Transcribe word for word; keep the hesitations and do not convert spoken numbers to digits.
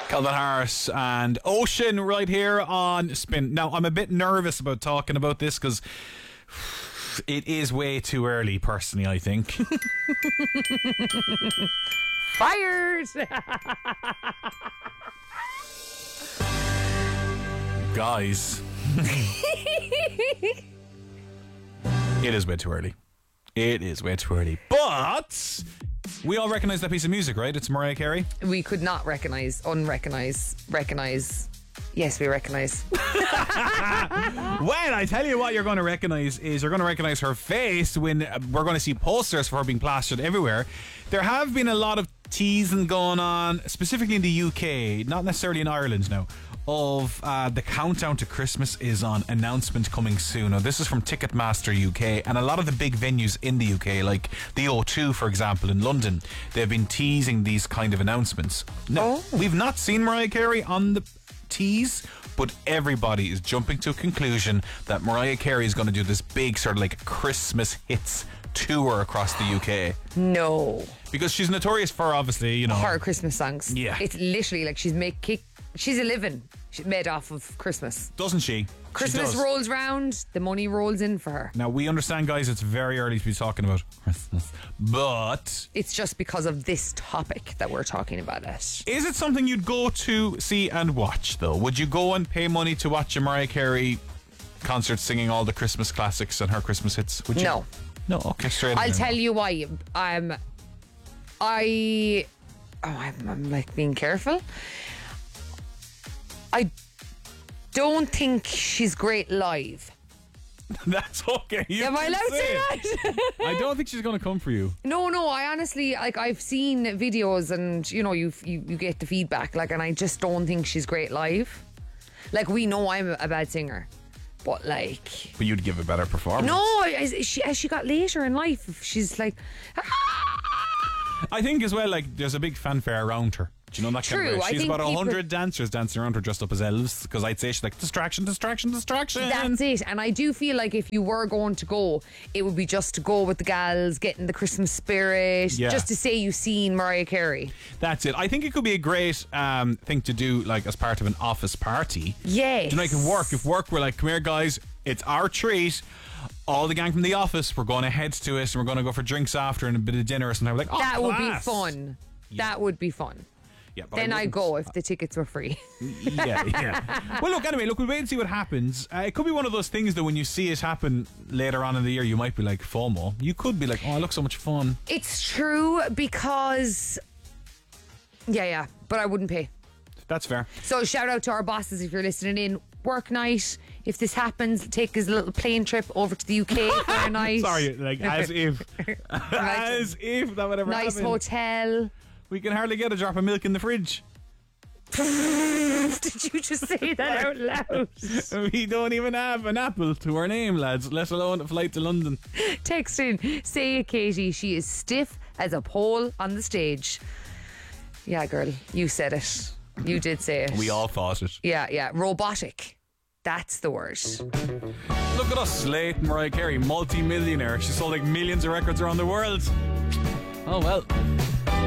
Calvin Harris and Ocean right here on Spin. Now, I'm a bit nervous about talking about this because it is way too early, personally, I think. Fired! Guys. It is way too early. It is way too early. But we all recognise that piece of music, right? It's Mariah Carey. We could not recognise, unrecognise, recognise. Yes, we recognise. Well, I tell you what you're going to recognise is you're going to recognise her face when we're going to see posters for her being plastered everywhere. There have been a lot of teasing going on, specifically in the U K, not necessarily in Ireland now, of uh, the countdown to Christmas is on, announcement coming soon. Now, this is from Ticketmaster U K, and a lot of the big venues in the U K, like the O two, for example, in London, they've been teasing these kind of announcements. Now, Oh. we've not seen Mariah Carey on the tease, but everybody is jumping to a conclusion that Mariah Carey is going to do this big sort of like Christmas hits tour across the U K. No. Because she's notorious for, obviously, you know, Her Christmas songs. Yeah. It's literally like she's make kick, she's a living. She's made off of Christmas. doesn't she? Christmas she does. rolls round, the money rolls in for her. Now, we understand, guys, it's very early to be talking about Christmas, but It's just because of this topic that we're talking about it. is it something you'd go to see and watch, though? Would you go and pay money to watch a Mariah Carey concert singing all the Christmas classics and her Christmas hits? Would you? No. No, okay, straight I'll in. tell you why. Um, I, oh, I'm, I'm like being careful. I don't think she's great live. That's okay. You Am I can allowed to say say it. that? I don't think she's going to come for you. No, no. I honestly, like, I've seen videos, and you know, you you you get the feedback, like, and I just don't think she's great live. Like, we know I'm a bad singer, but like, But you'd give a better performance. no, as she as she got later in life, she's like, I think as well, like, there's a big fanfare around her. Do you know that kind True, of way? I She's think about a people- hundred dancers dancing around her dressed up as elves, because I'd say she's like, distraction, distraction, distraction. that's it. And I do feel like if you were going to go, it would be just to go with the gals, getting the Christmas spirit, Yeah. just to say you've seen Mariah Carey. That's it. I think it could be a great um, thing to do, like, as part of an office party. Yes. Do you know, like, if work, if work were like, come here, guys, it's our treat. All the gang from the office, we're going to head to it, and we're going to go for drinks after and a bit of dinner or something. We're like, oh, That would be class. fun. That would be fun. Yeah, but Then I I'd wouldn't- go if the tickets were free. yeah, yeah. Well, look, anyway, look, we'll wait and see what happens. Uh, it could be one of those things that when you see it happen later on in the year, you might be like, FOMO. You could be like, oh, it looks so much fun. It's true because, yeah, yeah, but I wouldn't pay. That's fair. So shout out to our bosses if you're listening in. Work night. If this happens, take us a little plane trip over to the U K for a night. Sorry, like, as if. as if that would ever Nice happen. hotel. We can hardly get a drop of milk in the fridge. Did you just say that out loud? We don't even have an apple to our name, lads, let alone a flight to London. Text in. Say it, Katie. She is stiff as a pole on the stage. Yeah, girl. You said it. You did say it. We all thought it. Yeah, yeah. Robotic. That's the word. Look at us, late Mariah Carey, multi-millionaire. She sold like millions of records around the world. Oh well.